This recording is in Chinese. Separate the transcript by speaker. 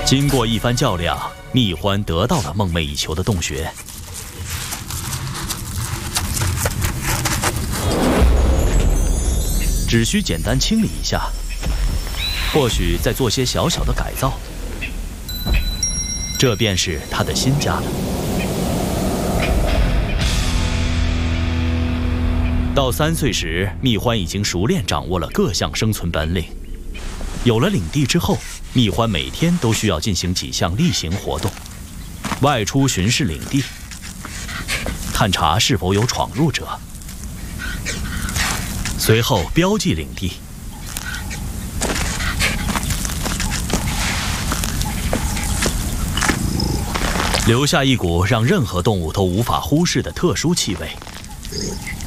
Speaker 1: 经过一番较量，蜜獾得到了梦寐以求的洞穴。只需简单清理一下，或许再做些小小的改造，这便是他的新家了。到3岁时，蜜獾已经熟练掌握了各项生存本领。有了领地之后，蜜獾每天都需要进行几项例行活动：外出巡视领地，探查是否有闯入者，随后标记领地。留下一股让任何动物都无法忽视的特殊气味。